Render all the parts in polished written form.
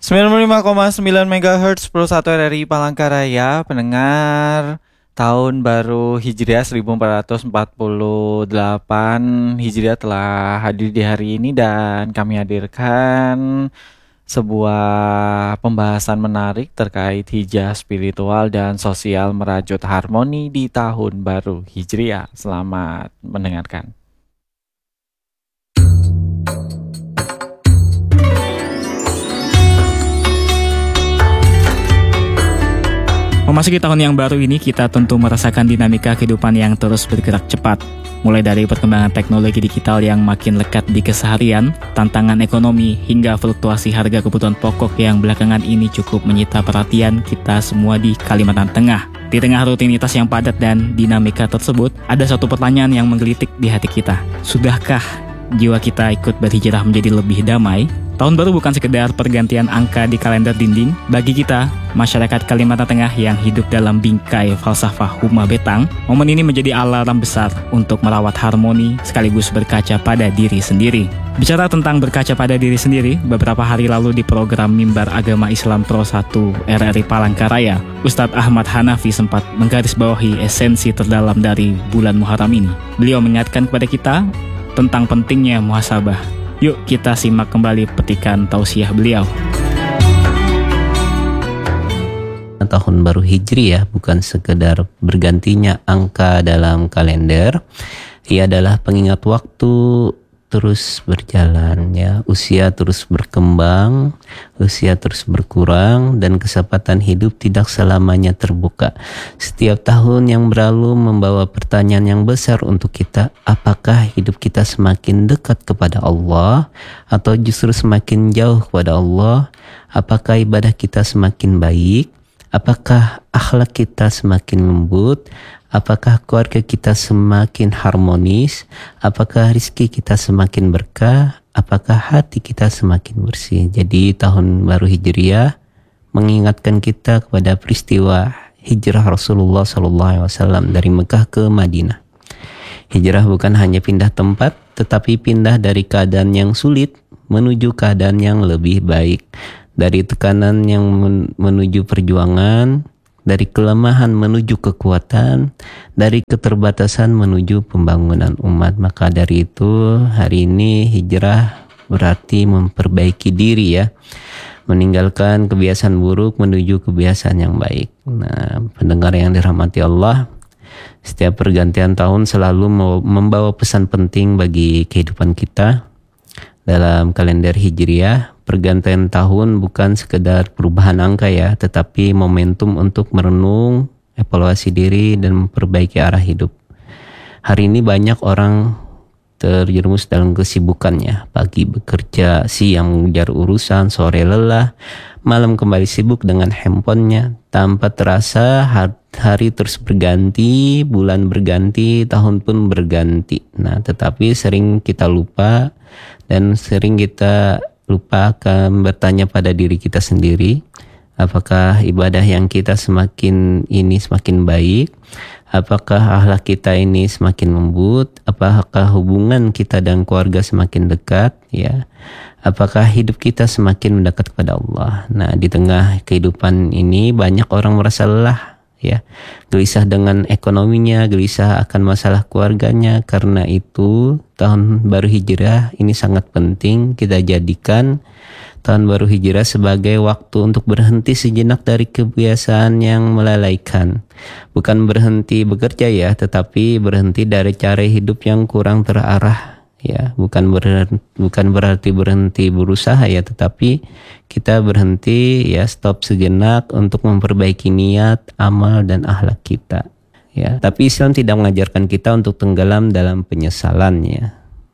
95,9 MHz Pro 1 RRI Palangkaraya. Pendengar, tahun baru Hijriah 1448 Hijriah telah hadir di hari ini dan kami hadirkan sebuah pembahasan menarik terkait hijrah spiritual dan sosial merajut harmoni di tahun baru Hijriah. Selamat mendengarkan. Memasuki tahun yang baru ini, kita tentu merasakan dinamika kehidupan yang terus bergerak cepat. Mulai dari perkembangan teknologi digital yang makin lekat di keseharian, tantangan ekonomi, hingga fluktuasi harga kebutuhan pokok yang belakangan ini cukup menyita perhatian kita semua di Kalimantan Tengah. Di tengah rutinitas yang padat dan dinamika tersebut, ada satu pertanyaan yang menggelitik di hati kita. Sudahkah jiwa kita ikut berhijrah menjadi lebih damai? Tahun baru bukan sekedar pergantian angka di kalender dinding. Bagi kita, masyarakat Kalimantan Tengah yang hidup dalam bingkai falsafah Huma Betang, momen ini menjadi alarm besar untuk merawat harmoni sekaligus berkaca pada diri sendiri. Bicara tentang berkaca pada diri sendiri, beberapa hari lalu di program Mimbar Agama Islam Pro 1 RRI Palangkaraya, Ustadz Ahmad Hanafi sempat menggarisbawahi esensi terdalam dari bulan Muharram ini. Beliau mengingatkan kepada kita tentang pentingnya muhasabah. Yuk kita simak kembali petikan tausiah beliau. Tahun baru Hijriah bukan sekedar bergantinya angka dalam kalender. Ia adalah pengingat waktu terus berjalan, ya. Usia terus berkembang, usia terus berkurang, dan kesempatan hidup tidak selamanya terbuka. Setiap tahun yang berlalu membawa pertanyaan yang besar untuk kita. Apakah hidup kita semakin dekat kepada Allah atau justru semakin jauh kepada Allah? Apakah ibadah kita semakin baik? Apakah akhlak kita semakin lembut? Apakah keluarga kita semakin harmonis? Apakah rezeki kita semakin berkah? Apakah hati kita semakin bersih? Jadi tahun baru Hijriah mengingatkan kita kepada peristiwa hijrah Rasulullah SAW dari Mekah ke Madinah. Hijrah bukan hanya pindah tempat, tetapi pindah dari keadaan yang sulit menuju keadaan yang lebih baik. Dari tekanan yang menuju perjuangan, dari kelemahan menuju kekuatan, dari keterbatasan menuju pembangunan umat. Maka dari itu hari ini hijrah berarti memperbaiki diri, ya. Meninggalkan kebiasaan buruk menuju kebiasaan yang baik. Nah, pendengar yang dirahmati Allah, setiap pergantian tahun selalu membawa pesan penting bagi kehidupan kita. Dalam kalender Hijriah, pergantian tahun bukan sekedar perubahan angka, ya, tetapi momentum untuk merenung, evaluasi diri, dan memperbaiki arah hidup. Hari ini banyak orang terjerumus dalam kesibukannya. Pagi bekerja, siang mengejar urusan, sore lelah, malam kembali sibuk dengan handphonenya. Tanpa terasa hari terus berganti, bulan berganti, tahun pun berganti. Nah, tetapi sering kita lupa dan sering kita lupa akan bertanya pada diri kita sendiri, apakah ibadah yang kita semakin baik? Apakah akhlak kita ini semakin lembut? Apakah hubungan kita dan keluarga semakin dekat, ya? Apakah hidup kita semakin mendekat kepada Allah? Nah, di tengah kehidupan ini banyak orang merasa lelah, ya, gelisah dengan ekonominya, gelisah akan masalah keluarganya. Karena itu tahun baru Hijrah ini sangat penting kita jadikan tahun baru Hijrah sebagai waktu untuk berhenti sejenak dari kebiasaan yang melalaikan. Bukan berhenti bekerja, ya, tetapi berhenti dari cara hidup yang kurang terarah, ya. Bukan berarti berhenti berusaha, ya, tetapi kita berhenti, ya, stop sejenak untuk memperbaiki niat, amal, dan akhlak kita, ya. Tapi Islam tidak mengajarkan kita untuk tenggelam dalam penyesalan, ya.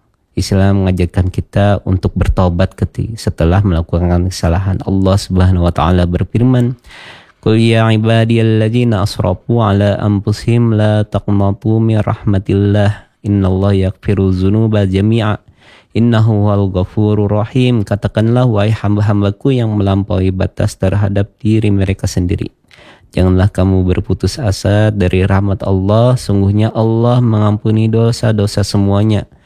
Islam mengajarkan kita untuk bertobat setelah melakukan kesalahan. Allah Subhanahu wa taala berfirman, "Qul ya ibadiyalladzina asrafu ala anfusihim la taqnatu min rahmatillah. Innallaha yaghfiru dzunuba jami'a. Innahu huwal ghafurur rahim." Katakanlah, wahai hamba-hambaku yang melampaui batas terhadap diri mereka sendiri, janganlah kamu berputus asa dari rahmat Allah. Sungguhnya Allah mengampuni dosa-dosa semuanya.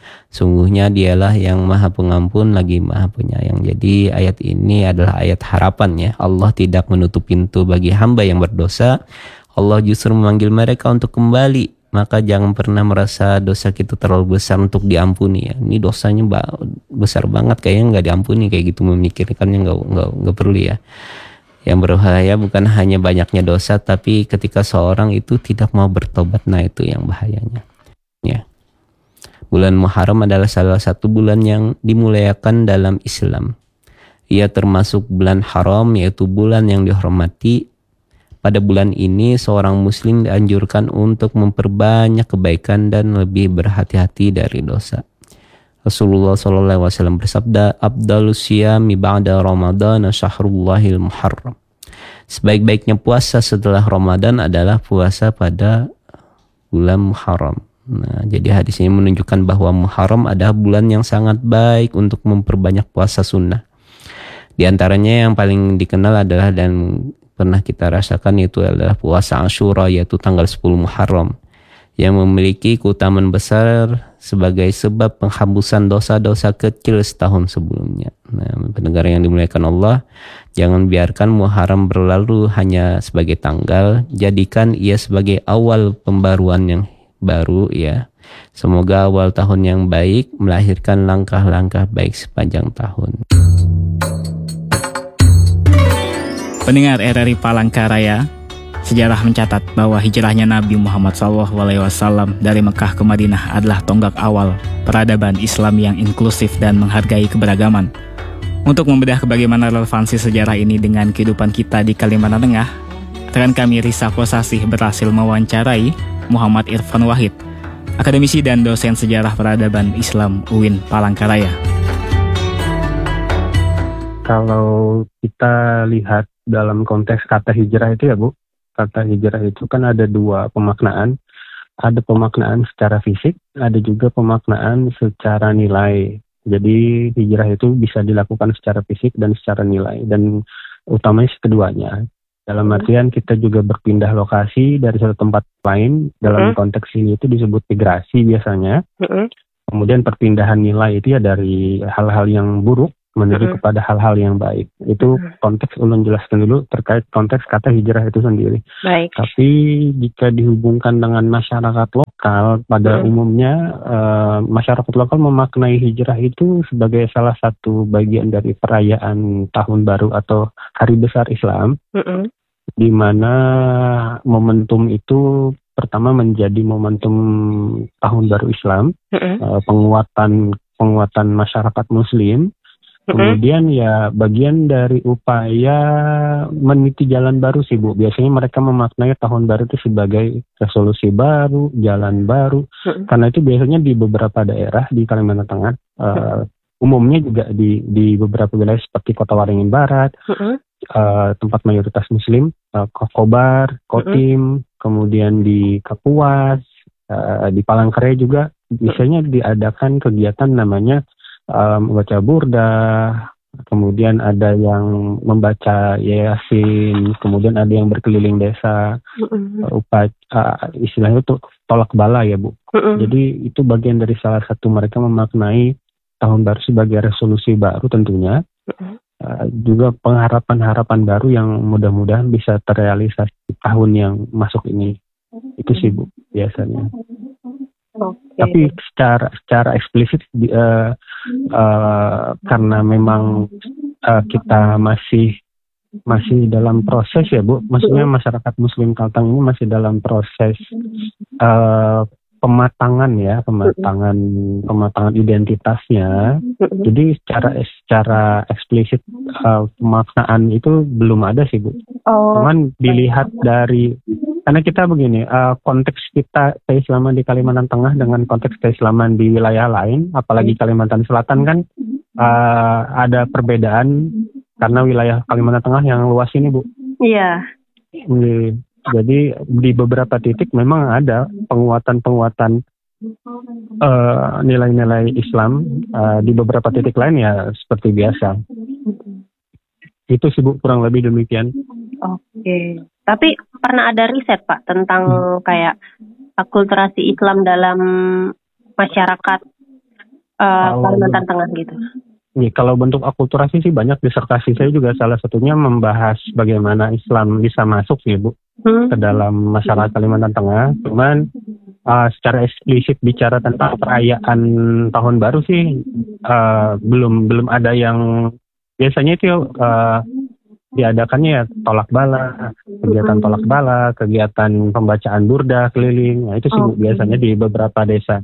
Sungguhnya dialah yang maha pengampun lagi maha penyayang. Jadi ayat ini adalah ayat harapan ya. Allah tidak menutup pintu bagi hamba yang berdosa. Allah justru memanggil mereka untuk kembali. Maka jangan pernah merasa dosa kita terlalu besar untuk diampuni ya. Ini dosanya besar banget, kayaknya nggak diampuni, kayak gitu memikirkannya nggak perlu ya. Yang berbahaya bukan hanya banyaknya dosa, tapi ketika seorang itu tidak mau bertobat, nah itu yang bahayanya. Ya. Bulan Muharram adalah salah satu bulan yang dimuliakan dalam Islam. Ia termasuk bulan haram, yaitu bulan yang dihormati. Pada bulan ini seorang muslim dianjurkan untuk memperbanyak kebaikan dan lebih berhati-hati dari dosa. Rasulullah SAW bersabda, "Afdalus siyami ba'da Ramadan syahrullahil Muharram." Sebaik-baiknya puasa setelah Ramadan adalah puasa pada bulan Muharram. Nah, jadi hadis ini menunjukkan bahwa Muharram adalah bulan yang sangat baik untuk memperbanyak puasa sunnah. Di antaranya yang paling dikenal adalah dan pernah kita rasakan itu adalah puasa Ashura, yaitu tanggal 10 Muharram, yang memiliki keutamaan besar sebagai sebab penghapusan dosa-dosa kecil setahun sebelumnya. Nah, pendengar yang dimuliakan Allah, jangan biarkan Muharram berlalu hanya sebagai tanggal, jadikan ia sebagai awal pembaruan yang baru ya. Semoga awal tahun yang baik melahirkan langkah-langkah baik sepanjang tahun. Pendengar RRI Palangkaraya, sejarah mencatat bahwa hijrahnya Nabi Muhammad SAW dari Mekah ke Madinah adalah tonggak awal peradaban Islam yang inklusif dan menghargai keberagaman. Untuk membedah bagaimana relevansi sejarah ini dengan kehidupan kita di Kalimantan Tengah, rekan kami Risa Kosasih berhasil mewawancarai Muhammad Irfan Wahid, akademisi dan dosen sejarah peradaban Islam UIN Palangkaraya. Kalau kita lihat dalam konteks kata hijrah itu ya Bu, kata hijrah itu kan ada dua pemaknaan. Ada pemaknaan secara fisik, ada juga pemaknaan secara nilai. Jadi hijrah itu bisa dilakukan secara fisik dan secara nilai. Dan utamanya keduanya. Dalam artian kita juga berpindah lokasi dari satu tempat lain. Dalam konteks ini itu disebut migrasi biasanya. Kemudian perpindahan nilai itu ya dari hal-hal yang buruk menuju kepada hal-hal yang baik. Itu konteks ulun jelaskan dulu terkait konteks kata hijrah itu sendiri. Baik. Tapi jika dihubungkan dengan masyarakat lokal, pada umumnya masyarakat lokal memaknai hijrah itu sebagai salah satu bagian dari perayaan Tahun Baru atau Hari Besar Islam, di mana momentum itu pertama menjadi momentum Tahun Baru Islam, penguatan masyarakat Muslim. Kemudian ya bagian dari upaya meniti jalan baru sih Bu. Biasanya mereka memaknai tahun baru itu sebagai resolusi baru, jalan baru. Karena itu biasanya di beberapa daerah di Kalimantan Tengah, umumnya juga di beberapa wilayah seperti Kota Waringin Barat, tempat mayoritas Muslim, Kobar, Kotim, kemudian di Kapuas, di Palangkaraya juga biasanya diadakan kegiatan namanya membaca burda, kemudian ada yang membaca Yasin, kemudian ada yang berkeliling desa, istilahnya itu tolak bala ya Bu. Jadi itu bagian dari salah satu mereka memaknai tahun baru sebagai resolusi baru tentunya, juga pengharapan-harapan baru yang mudah-mudahan bisa terrealisasi tahun yang masuk ini. Itu sih Bu biasanya. Tapi secara eksplisit karena memang kita masih dalam proses ya Bu, maksudnya masyarakat Muslim Kalteng ini masih dalam proses pematangan identitasnya. Jadi secara eksplisit pemaknaan itu belum ada sih Bu. Cuman dilihat dari, karena kita begini, konteks kita keislaman di Kalimantan Tengah dengan konteks keislaman di wilayah lain, apalagi Kalimantan Selatan kan ada perbedaan karena wilayah Kalimantan Tengah yang luas ini Bu. Iya. Jadi di beberapa titik memang ada penguatan nilai-nilai Islam, di beberapa titik lain ya seperti biasa. Itu sih Bu, kurang lebih demikian. Oke. Tapi pernah ada riset Pak tentang kayak akulturasi Islam dalam masyarakat Kalimantan Tengah gitu. Ya, kalau bentuk akulturasi sih banyak. Disertasi saya juga salah satunya membahas bagaimana Islam bisa masuk sih Bu ke dalam masyarakat Kalimantan Tengah. Cuman secara eksplisit bicara tentang perayaan tahun baru sih belum ada yang biasanya itu diadakannya ya tolak bala, kegiatan tolak bala, kegiatan pembacaan burdah keliling. Nah, itu sih Bu, biasanya di beberapa desa.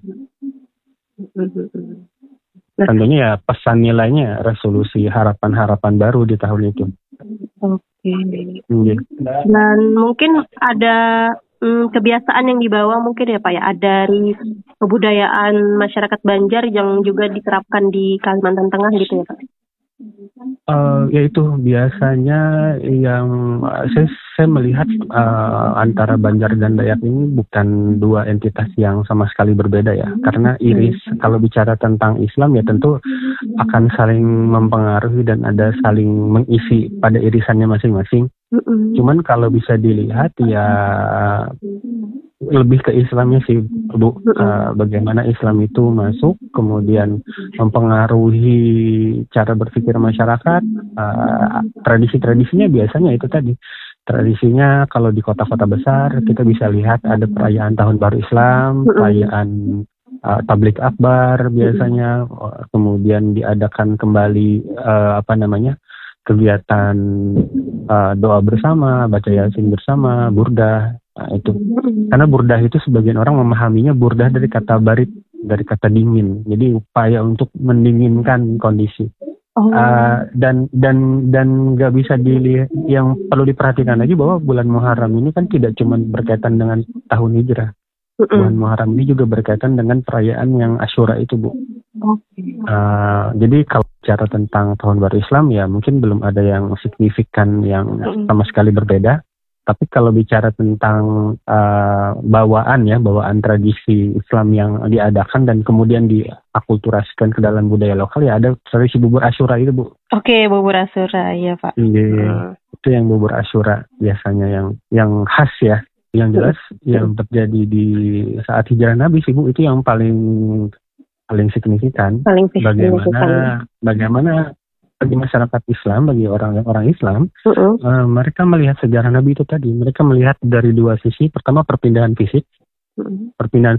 Tentunya ya pesan nilainya resolusi harapan-harapan baru di tahun itu. Oke. Dan mungkin ada kebiasaan yang dibawa mungkin ya Pak ya, dari kebudayaan masyarakat Banjar yang juga diterapkan di Kalimantan Tengah gitu ya Pak? Yaitu biasanya yang saya melihat antara Banjar dan Dayak ini bukan dua entitas yang sama sekali berbeda ya, karena iris kalau bicara tentang Islam ya tentu akan saling mempengaruhi dan ada saling mengisi pada irisannya masing-masing. Cuman kalau bisa dilihat ya lebih ke Islamnya sih Bu, bagaimana Islam itu masuk kemudian mempengaruhi cara berpikir masyarakat. Tradisi-tradisinya biasanya itu tadi, tradisinya kalau di kota-kota besar kita bisa lihat ada perayaan tahun baru Islam, perayaan tablik akbar biasanya, kemudian diadakan kembali kegiatan doa bersama, baca yasin bersama, burdah. Nah, itu karena burdah itu sebagian orang memahaminya burdah dari kata barit, dari kata dingin, jadi upaya untuk mendinginkan kondisi. Dan nggak bisa dilihat, yang perlu diperhatikan lagi bahwa bulan Muharram ini kan tidak cuma berkaitan dengan tahun hijrah. Bulan Muharram ini juga berkaitan dengan perayaan yang Asyura itu Bu. Jadi kalau bicara tentang tahun baru Islam ya mungkin belum ada yang signifikan yang sama sekali berbeda. Tapi kalau bicara tentang bawaan tradisi Islam yang diadakan dan kemudian diakulturasikan ke dalam budaya lokal ya ada tradisi bubur Asyura itu Bu. Oke, bubur Asyura ya Pak. Itu yang bubur Asyura biasanya yang khas ya. Yang jelas yang terjadi di saat hijrah Nabi sih Bu, itu yang paling signifikan. Bagaimana bagi masyarakat Islam, bagi orang Islam, mereka melihat sejarah Nabi itu tadi. Mereka melihat dari dua sisi. Pertama perpindahan fisik,